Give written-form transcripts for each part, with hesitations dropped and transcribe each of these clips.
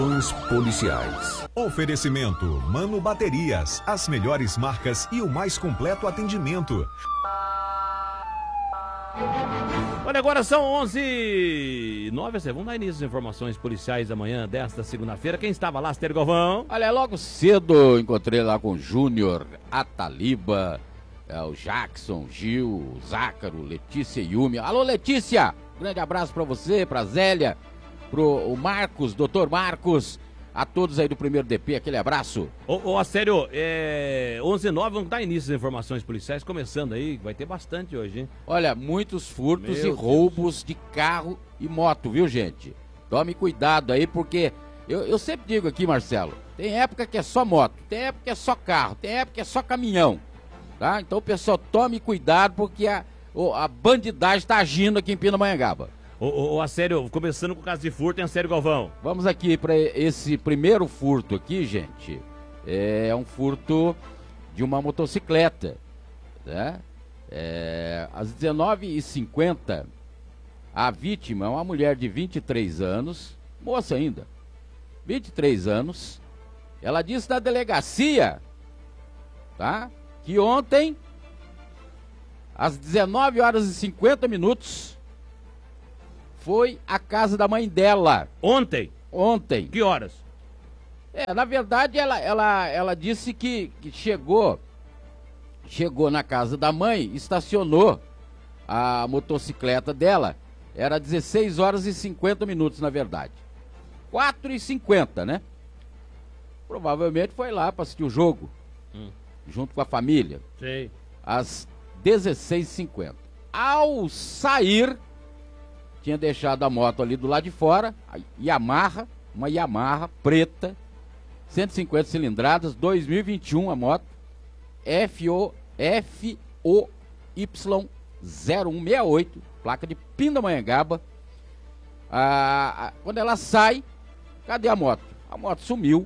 Policiais. Oferecimento Mano Baterias, as melhores marcas e o mais completo atendimento. Olha, agora são 11h09, vamos dar início às informações policiais da manhã desta segunda-feira. Quem estava lá, Astério Galvão? Olha, logo cedo encontrei lá com o Júnior, a Taliba, o Jackson, Gil, o Zácaro, Letícia e Yumi. Alô, Letícia! Grande abraço pra você, pra Zélia, pro Marcos, doutor Marcos, a todos aí do primeiro DP, aquele abraço. Ô, Astério, 11h09, vamos dar início às informações policiais, começando aí, vai ter bastante hoje, hein? Olha, muitos furtos e roubos de carro e moto, viu, gente? Tome cuidado aí, porque eu sempre digo aqui, Marcelo, tem época que é só moto, tem época que é só carro, tem época que é só caminhão, tá? Então, pessoal, tome cuidado, porque a bandidagem tá agindo aqui em Pindamonhangaba. Ô, Astério, começando com o caso de furto, hein, Astério Galvão? Vamos aqui para esse primeiro furto aqui, gente. É um furto de uma motocicleta, né? Às 19h50, a vítima é uma mulher de 23 anos, moça ainda, 23 anos. Ela disse na delegacia, tá? Que ontem, às 19h50, foi à casa da mãe dela. Ontem? Ontem. Que horas? Na verdade, ela disse que chegou na casa da mãe, estacionou a motocicleta dela. Era 16h50, na verdade. 4h50, né? Provavelmente foi lá para assistir o jogo, junto com a família. Sei. Às 16h50. Ao sair, tinha deixado a moto ali do lado de fora, uma Yamaha preta, 150 cilindradas, 2021 a moto, FOY0168, placa de Pindamonhangaba. Quando ela sai, cadê a moto? A moto sumiu,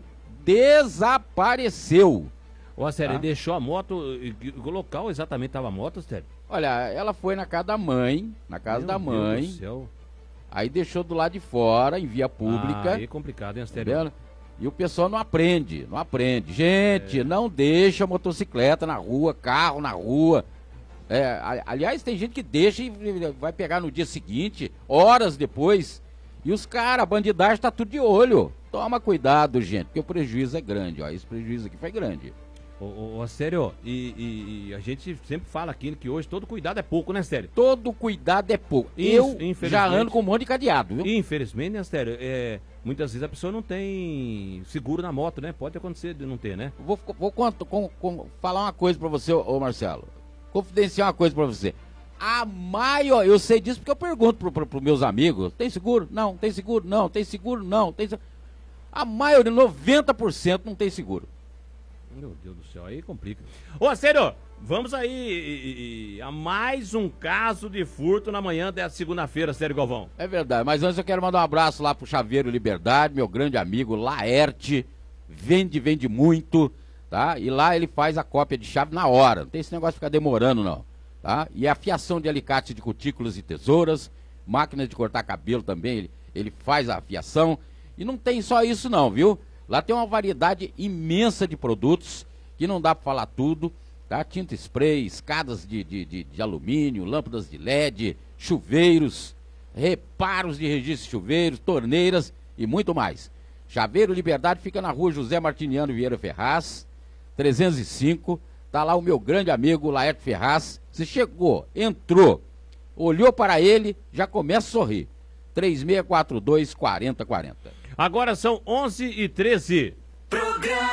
desapareceu. Ô, Astério, ele deixou a moto, o local exatamente estava a moto, Astério? Olha, ela foi na casa da mãe, Meu Deus do céu. Aí deixou do lado de fora, em via pública. Aí é complicado, hein, Astério? Tá, e o pessoal não aprende. Gente, não deixa motocicleta na rua, carro na rua. Aliás, tem gente que deixa e vai pegar no dia seguinte, horas depois. E os caras, a bandidagem tá tudo de olho. Toma cuidado, gente, porque o prejuízo é grande, ó. Esse prejuízo aqui foi grande. Ô, Astério, e a gente sempre fala aqui que hoje todo cuidado é pouco, né, Astério? Todo cuidado é pouco. Eu já ando com um monte de cadeado, viu? Infelizmente, né, Astério, muitas vezes a pessoa não tem seguro na moto, né? Pode acontecer de não ter, né? Vou falar uma coisa pra você, ô Marcelo. Confidenciar uma coisa pra você. Eu sei disso porque eu pergunto pros meus amigos, tem seguro? Não, tem seguro? Não, tem seguro? Não, tem seguro. A maioria, 90% não tem seguro. Meu Deus do céu, aí complica. Ô, Astério, vamos aí a mais um caso de furto na manhã dessa segunda-feira, Astério Galvão. É verdade, mas antes eu quero mandar um abraço lá pro Chaveiro Liberdade, meu grande amigo Laerte, vende muito, tá? E lá ele faz a cópia de chave na hora, não tem esse negócio de ficar demorando não, tá? E a fiação de alicate de cutículas e tesouras, máquina de cortar cabelo também, ele faz a fiação. E não tem só isso não, viu? Lá tem uma variedade imensa de produtos, que não dá para falar tudo, tá? Tinta spray, escadas de alumínio, lâmpadas de LED, chuveiros, reparos de registro de chuveiros, torneiras e muito mais. Chaveiro Liberdade fica na rua José Martiniano Vieira Ferraz, 305, tá lá o meu grande amigo Laerte Ferraz. Você chegou, entrou, olhou para ele, já começa a sorrir. 3642-4040. Agora são 11h13.